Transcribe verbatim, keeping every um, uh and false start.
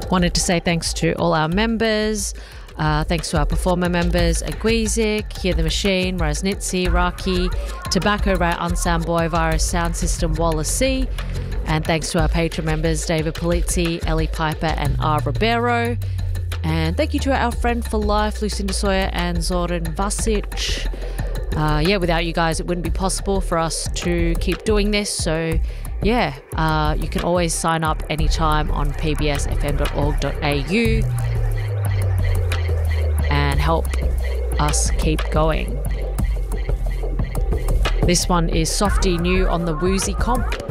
Wanted to say thanks to all our members. Uh, thanks to our performer members, Agweezik, Hear the Machine, Raznitzi, Raki, Tobacco Rat, Unsound Boy, Virus Sound System, Wallace C. And thanks to our patron members, David Polizzi, Ellie Piper and R. Ribeiro. And thank you to our friend for life, Lucinda Sawyer and Zoran Vasic. Uh, yeah, without you guys, it wouldn't be possible for us to keep doing this. So yeah, uh, you can always sign up anytime on p b s f m dot org dot a u and help us keep going. This one is Softy New on the Woozy Comp.